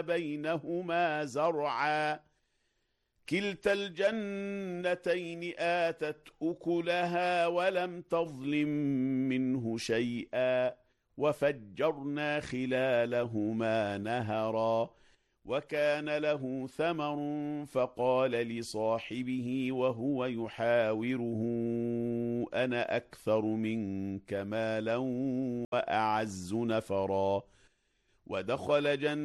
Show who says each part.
Speaker 1: بينهما زرعا كلتا الجنتين آتت أكلها ولم تظلم منه شيئا وفجرنا خلالهما نهرا وكان له ثمر فقال لصاحبه وهو يحاوره أنا أكثر منك مالا وأعز نفرا ودخل جنة